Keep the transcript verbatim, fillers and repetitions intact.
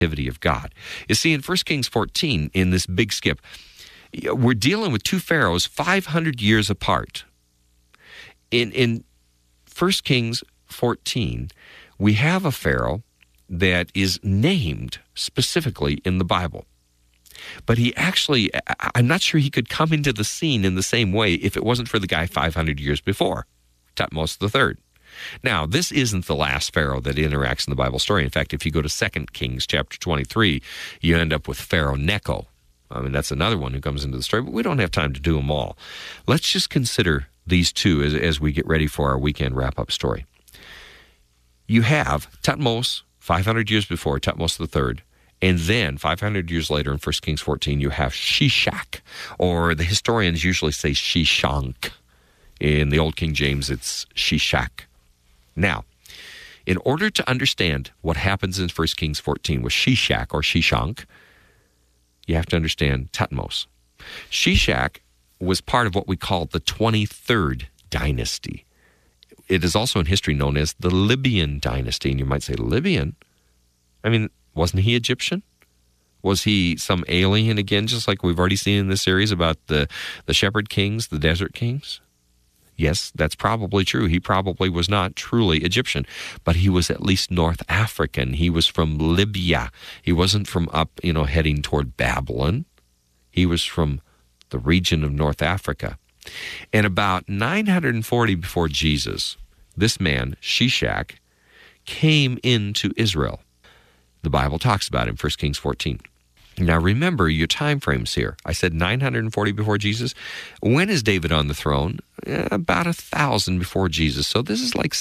activity of God. You see, in First Kings fourteen, in this big skip, we're dealing with two pharaohs five hundred years apart. In, in First Kings fourteen, we have a pharaoh that is named specifically in the Bible. But he actually, I'm not sure he could come into the scene in the same way if it wasn't for the guy five hundred years before, Thutmose the third. Now, this isn't the last pharaoh that interacts in the Bible story. In fact, if you go to Second Kings chapter twenty-three, you end up with Pharaoh Necho. I mean, that's another one who comes into the story, but we don't have time to do them all. Let's just consider these two as, as we get ready for our weekend wrap-up story. You have Thutmose, five hundred years before, Thutmose the third, and then five hundred years later in First Kings fourteen, you have Shishak, or the historians usually say Sheshank. In the Old King James, it's Shishak. Now, in order to understand what happens in First Kings fourteen with Shishak or Sheshank, you have to understand Thutmose. Shishak was part of what we call the twenty-third dynasty. It is also in history known as the Libyan dynasty. And you might say, Libyan? I mean, wasn't he Egyptian? Was he some alien again, just like we've already seen in this series about the, the shepherd kings, the desert kings? Yes, that's probably true. He probably was not truly Egyptian, but he was at least North African. He was from Libya. He wasn't from up, you know, heading toward Babylon. He was from the region of North Africa. And about nine hundred forty before Jesus, this man, Shishak, came into Israel. The Bible talks about him, First Kings fourteen. Now remember your time frames here. I said nine hundred forty before Jesus. When is David on the throne? About a thousand before Jesus. So this is like